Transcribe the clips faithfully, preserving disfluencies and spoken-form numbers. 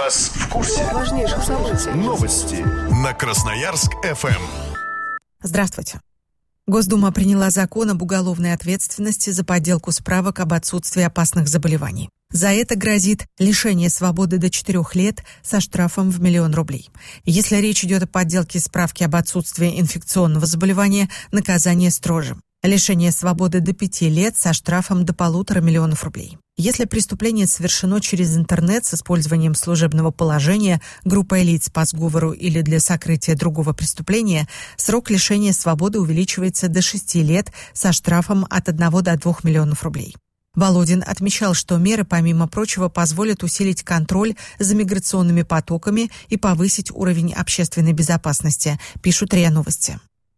вас в курсе важнейших событий. Новости на Красноярск-эф эм. Здравствуйте. Госдума приняла закон об уголовной ответственности за подделку справок об отсутствии опасных заболеваний. За это грозит лишение свободы до четырех лет со штрафом в миллион рублей. Если речь идет о подделке справки об отсутствии инфекционного заболевания, наказание строже. Лишение свободы до пяти лет со штрафом до полутора миллионов рублей. Если преступление совершено через интернет с использованием служебного положения, группой лиц по сговору или для сокрытия другого преступления, срок лишения свободы увеличивается до шести лет со штрафом от одного до двух миллионов рублей. Володин отмечал, что меры, помимо прочего, позволят усилить контроль за миграционными потоками и повысить уровень общественной безопасности, пишут РИА Новости.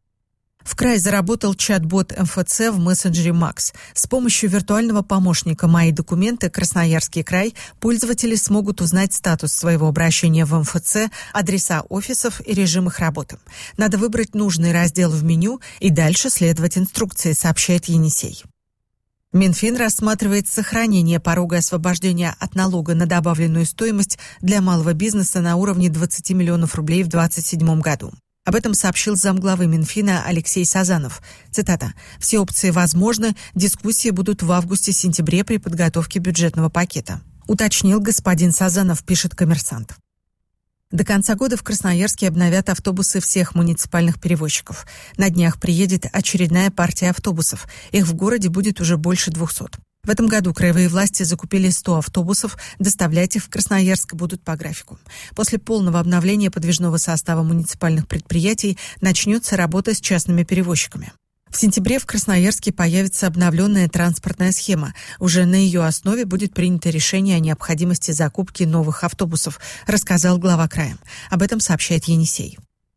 В край заработал чат-бот эм эф цэ в мессенджере Макс. С помощью виртуального помощника «Мои документы» Красноярский край пользователи смогут узнать статус своего обращения в эм эф цэ, адреса офисов и режим их работы. Надо выбрать нужный раздел в меню и дальше следовать инструкции, сообщает Енисей. Минфин рассматривает сохранение порога освобождения от налога на добавленную стоимость для малого бизнеса на уровне двадцать миллионов рублей в две тысячи двадцать седьмом году. Об этом сообщил замглавы Минфина Алексей Сазанов. Цитата. «Все опции возможны, дискуссии будут в августе-сентябре при подготовке бюджетного пакета», уточнил господин Сазанов, пишет «Коммерсант». До конца года в Красноярске обновят автобусы всех муниципальных перевозчиков. На днях приедет очередная партия автобусов. Их в городе будет уже больше двухсот. В этом году краевые власти закупили сто автобусов, доставлять их в Красноярск будут по графику. После полного обновления подвижного состава муниципальных предприятий начнется работа с частными перевозчиками. В сентябре в Красноярске появится обновленная транспортная схема. Уже на ее основе будет принято решение о необходимости закупки новых автобусов, рассказал глава края. Об этом сообщает Енисей.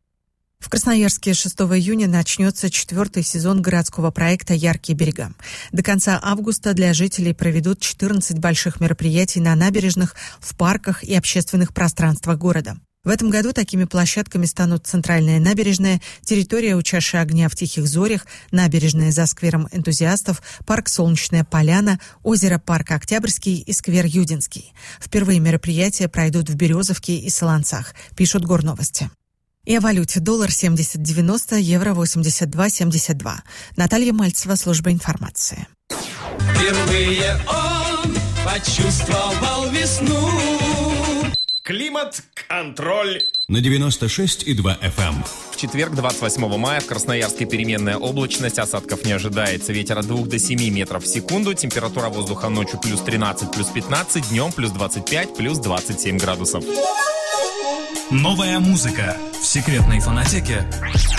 В Красноярске шестого июня начнется четвертый сезон городского проекта «Яркие берега». До конца августа для жителей проведут четырнадцать больших мероприятий на набережных, в парках и общественных пространствах города. В этом году такими площадками станут Центральная набережная, территория у чаши огня в Тихих Зорях, набережная за сквером энтузиастов, парк Солнечная Поляна, озеро парк Октябрьский и сквер Юдинский. Впервые мероприятия пройдут в Березовке и Солонцах, пишут Горновости. И о валюте. Доллар семьдесят девяносто, евро восемьдесят два семьдесят два. Наталья Мальцева, служба информации. Впервые он почувствовал весну. Климат-контроль на девяносто шесть и два эф эм. В четверг, двадцать восьмого мая, в Красноярске переменная облачность, осадков не ожидается. Ветер от двух до семи метров в секунду, температура воздуха ночью плюс тринадцать, плюс пятнадцать, днем плюс двадцать пять, плюс двадцать семь градусов. Новая музыка в секретной фонотеке